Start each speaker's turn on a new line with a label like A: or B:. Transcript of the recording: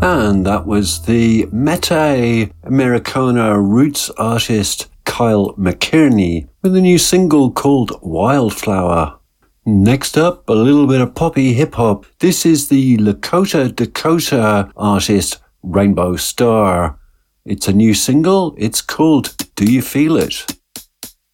A: And that was the Mete Americana roots artist Kyle McKierney with a new single called Wildflower. Next up, a little bit of poppy hip-hop. This is the Lakota Dakota artist Rainbow Star. It's a new single. It's called Do You Feel It?